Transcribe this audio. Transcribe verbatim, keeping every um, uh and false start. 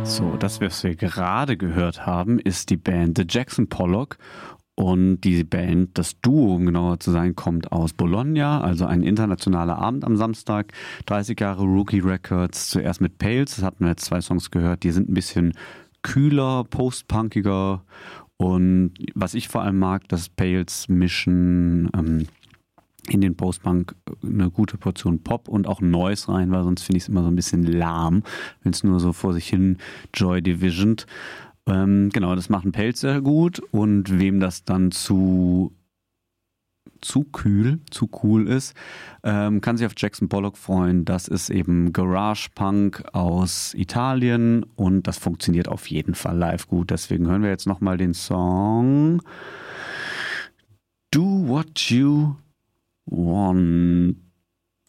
So, das, was wir gerade gehört haben, ist die Band The Jackson Pollock. Und die Band, das Duo, um genauer zu sein, kommt aus Bologna, also ein internationaler Abend am Samstag. dreißig Jahre Rookie Records, zuerst mit Pales, das hatten wir jetzt zwei Songs gehört, die sind ein bisschen kühler, postpunkiger. Und was ich vor allem mag, dass Pales mischen ähm, in den Postpunk eine gute Portion Pop und auch Noise rein, weil sonst finde ich es immer so ein bisschen lahm, wenn es nur so vor sich hin Joy Division. Ähm, genau, das machen Pales sehr gut, und wem das dann zu zu kühl, zu cool ist, ähm, kann sich auf Jackson Pollock freuen. Das ist eben Garage Punk aus Italien und das funktioniert auf jeden Fall live gut. Deswegen hören wir jetzt nochmal den Song Do What You Want.